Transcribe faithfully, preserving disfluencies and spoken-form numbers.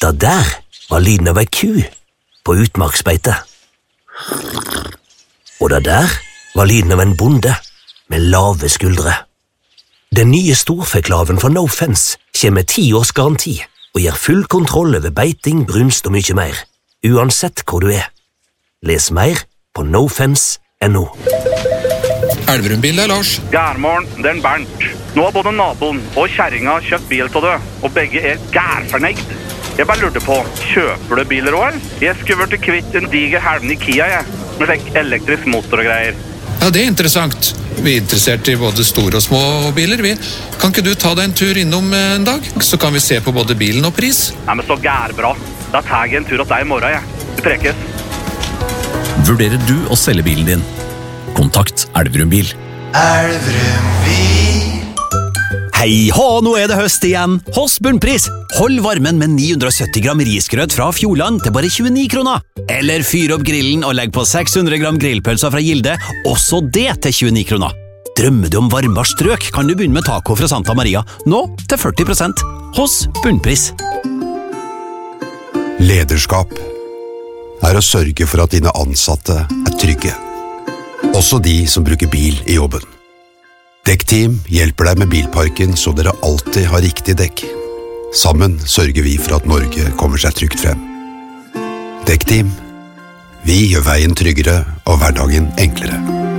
Det der var lyden av ei ku på utmarksbeite. Og det der var lyden av en bonde med lave skuldre. Den nye storfeklaven fra No Fence kommer med ti års garanti og gir full kontroll over beiting, brunst og mye mer, uansett hvor du er. Les mer på nofence punktum no. Elverumbil er Lars. Gærmorgen, det er en Bernt. Nå har både naboen og kjerringa kjøpt bil til det, og begge er gærfornøyd. Jeg bare lurte på, kjøper du biler også, eller? Jeg skulle vært kvitt en diger helven i Kia, jeg, med slik elektrisk motor og greier. Ja, det er interessant. Vi er interessert i både store og små biler, vi. Kan ikke du ta deg en tur innom en dag? Så kan vi se på både bilen og pris. Nei, men så gærbra. Da tar jeg en tur til deg i morgen, jeg. Du prekes. Vurderer du å selge bilen din? Kontakt Elverumbil. Elverumbil. Hei hå, nå er det høst igjen. Hos Bunnpris. Hold varmen med ni hundre og sytti gram risgrøt fra Fjordland til bare tjueni kroner. Eller fyr opp grillen og legg på seks hundre gram grillpølser fra Gilde, også det til tjueni kroner. Drømmer du om varmere strøk, kan du begynne med taco fra Santa Maria, nå til førti prosent. Hos Bunnpris. Lederskap er å sørge for at dine ansatte er trygge. Også de som bruker bil i jobben. Dekkteam hjelper deg med bilparken så dere alltid har riktig dekk. Sammen sørger vi for at Norge kommer seg trygt frem. Dekkteam. Vi gjør veien tryggere og hverdagen enklere.